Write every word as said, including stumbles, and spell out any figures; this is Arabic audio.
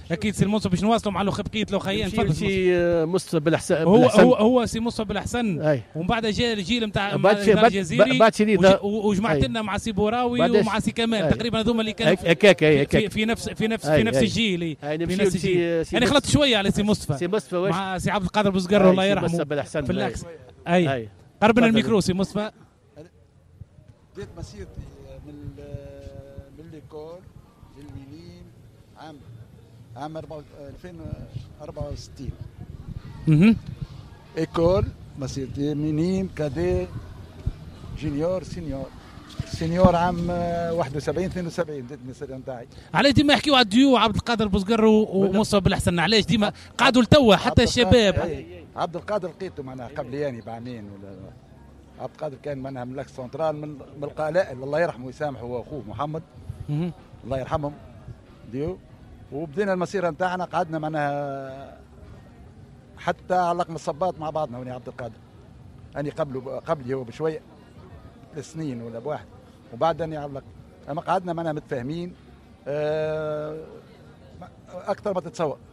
اكيد سي المنصف باش نواصلوا مع الاخ بقيه الاخيين. تفضل سي مصطفى بالحسن. هو هو هو سي مصطفى بالحسن، ومن بعد جاء الجيل نتاع الجزائري وجمعت لنا مع سي بوراوي ومع سي كمال، تقريبا هذوما اللي كانوا في, في, في نفس في نفس في نفس الجيل. في نفس الجيل يعني خلطت شويه على سي مصطفى سي مصطفى مع سي عبد القادر بوزقر الله يرحمه في الاكس. اي قربنا الميكرو سي مصطفى. بديت مسيرتي من من ليكول للمينين عام عام ألفين وأربعة وستين. اها ايكول مسيرتي مينين كادي جونيور سينيور سينيور عام واحد وسبعين اثنين وسبعين بديت المسيره نتاعي. علاش ديما يحكيوا على الديو عبد القادر بوزقر ومصطفى بالحسن؟ علاش ديما قعدوا لتوا حتى الشباب؟ عبد القادر لقيته معناها قبلياني بعامين ولا عبد القادر كان معناها من لاكس سنترال من من القلائل الله يرحمه ويسامحه هو واخوه محمد الله يرحمهم ديو. وبدينا المسيره نتاعنا قعدنا معناها حتى علقنا الصباط مع بعضنا وني عبد القادر. اني قبله قبلي هو بشويه ثلاث سنين ولا بواحد وبعد اني علق. اما قعدنا معناها متفاهمين أه اكثر ما تتصور.